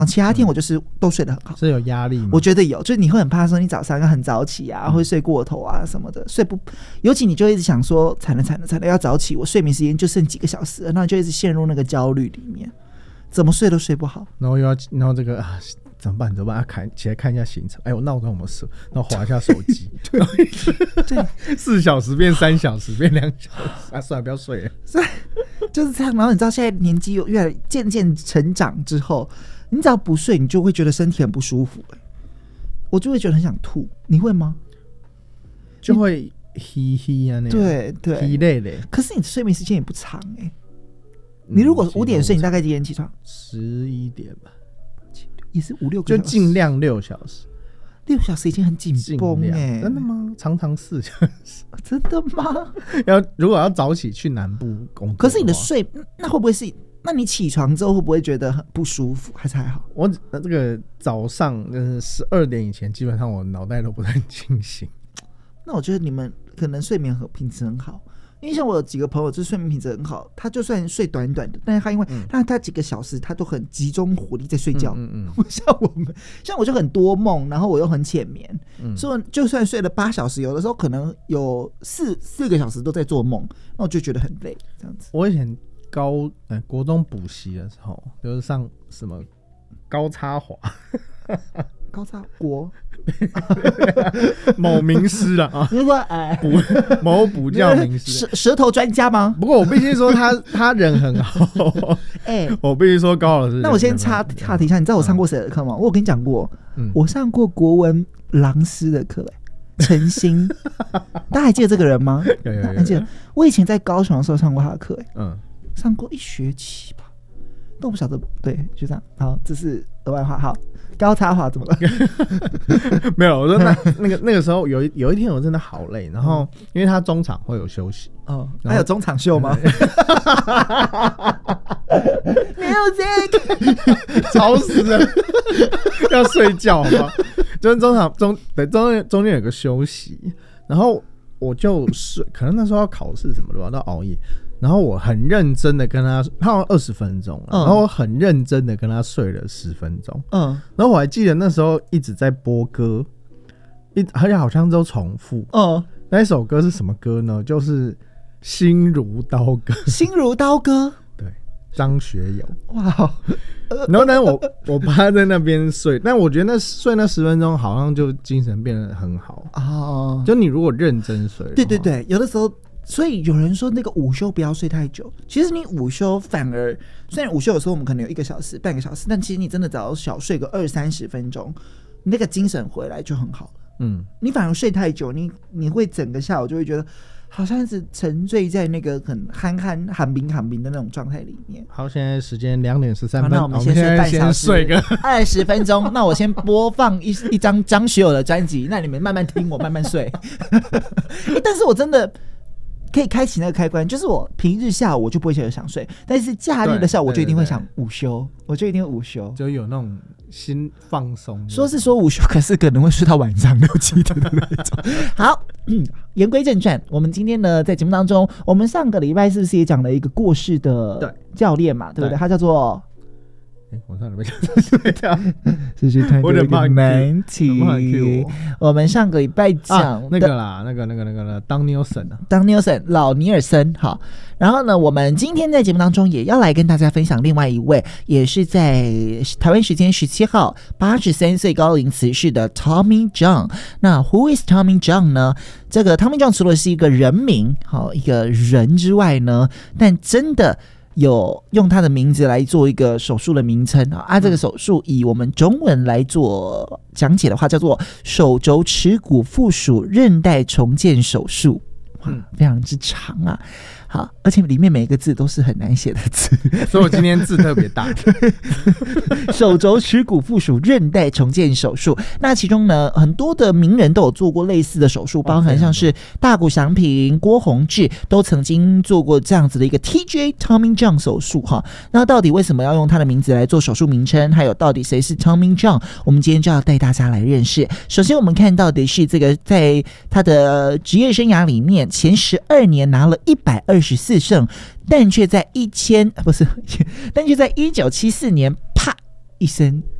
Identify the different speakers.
Speaker 1: 其他天我就是都睡得很好。
Speaker 2: 是有压力吗？
Speaker 1: 我觉得有，就是你会很怕说你早上要很早起啊，会睡过头啊什么的，尤其你就一直想说惨了要早起，我睡眠时间就剩几个小时了，那你就一直陷入那个焦虑里面，怎么睡都睡不好。
Speaker 2: 然后这个怎么办？起来看一下行程。哎，我闹钟有没有设？然后滑一下手机。对，4小时变3小时，变2小时。算了，不要睡了。
Speaker 1: 就是这样。然后你知道现在年纪又越来渐渐成长之后，你只要不睡，你就会觉得身体很不舒服。我就会觉得很想吐。你会吗？
Speaker 2: 就会嘿嘿啊，那
Speaker 1: 对对，
Speaker 2: 嘿累嘞。
Speaker 1: 可是你的睡眠时间也不长你如果5点睡，你大概几点起床
Speaker 2: ？11点吧。
Speaker 1: 也是5、6个小时，
Speaker 2: 就尽量6小时。
Speaker 1: 6小时已经很紧绷
Speaker 2: 真的吗？常常4小时。
Speaker 1: 真的吗？
Speaker 2: 如果要早起去南部工作，
Speaker 1: 可是你的睡那会不会是？那你起床之后会不会觉得很不舒服？还是还好？
Speaker 2: 我这个早上12点以前，基本上我脑袋都不太清醒。
Speaker 1: 那我觉得你们可能睡眠品质很好。因为像我有几个朋友，就是睡眠品质很好，他就算睡短短的，但是他因为他几个小时，他都很集中火力在睡觉。像我就很多梦，然后我又很浅眠，所以就算睡了8小时，有的时候可能有4个小时都在做梦，那我就觉得很累，这样子。
Speaker 2: 我以前国中补习的时候，就是上什么高插华。
Speaker 1: 高插国
Speaker 2: 某名师啊，
Speaker 1: 你说
Speaker 2: 某补教名师，
Speaker 1: 舌头专家吗？
Speaker 2: 不过我必须说他人很好。我必须说高老师。
Speaker 1: 那我先插题一下，你知道我上过谁的课吗？我有跟你讲过，我上过国文郎师的课，陈星。大家还记得这个人吗？
Speaker 2: 有。
Speaker 1: 还记得我以前在高雄的时候上过他的课，上过1学期吧，但我不晓得。对，就这样。好，这是额外话。好。高插华怎么了？
Speaker 2: 没有，我说那个时候有一天我真的好累，然后因为他中场会有休息，
Speaker 1: 还有中场秀吗？Music，
Speaker 2: 吵死了，要睡觉好吗？就是中间有个休息，然后我就睡，可能那时候要考试什么的吧，都熬夜。然后我很认真的跟他好像20分钟，然后我很认真的跟他睡了10分钟，然后我还记得那时候一直在播歌，而且好像都重复，那一首歌是什么歌呢？就是《心如刀割》。
Speaker 1: 心如刀割，
Speaker 2: 对，张学友。
Speaker 1: 哇！
Speaker 2: 然后呢，我趴在那边睡，但我觉得睡那10分钟好像就精神变得很好就你如果认真睡，
Speaker 1: 对，有的时候。所以有人说那个午休不要睡太久，其实你午休反而虽然午休有时候我们可能有1个小时、半个小时，但其实你真的只要小睡个20-30分钟，你那个精神回来就很好了。你反而睡太久，你会整个下午就会觉得好像是沉醉在那个很憨寒冰的那种状态里面。
Speaker 2: 好，现在时间2点13分，
Speaker 1: 那我们先睡半小时，
Speaker 2: 睡个
Speaker 1: 20分钟。那我先播放一张张学友的专辑，那你们慢慢听，我慢慢睡。但是我真的。可以开启那个开关，就是我平日下午我就不会想睡，但是假日的下午我就一定会想午休，我就一定会午休，
Speaker 2: 就有那种心放松。
Speaker 1: 说是说午休，可是可能会睡到晚上6-7点的那种。好，言归正传，我们今天呢在节目当中，我们上个礼拜是不是也讲了一个过世的教练嘛，对不对？他叫做。
Speaker 2: 我上礼拜讲
Speaker 1: 这是太多一个难题。我们上个礼拜讲
Speaker 2: 那个啦，那个当尼尔森
Speaker 1: 老尼尔森。好，然后呢，我们今天在节目当中也要来跟大家分享另外一位，也是在台湾时间17号83岁高龄辞世的 Tommy John。那 Who is Tommy John 呢？这个 Tommy John 除了是一个人名，好一个人之外呢，但真的。有用他的名字来做一个手术的名称这个手术以我们中文来做讲解的话，叫做手肘尺骨附属韧带重建手术。非常之长啊。好，而且里面每一个字都是很难写的字，
Speaker 2: 所以我今天字特别大。
Speaker 1: 手肘尺骨附属韧带重建手术，那其中呢，很多的名人都有做过类似的手术，包含像是大谷翔平、郭宏志都曾经做过这样子的一个 TJ Tommy John 手术哈。那到底为什么要用他的名字来做手术名称？还有到底谁是 Tommy John？ 我们今天就要带大家来认识。首先我们看到的是这个在他的职业生涯里面前12年拿了124胜，但却在1974年啪一生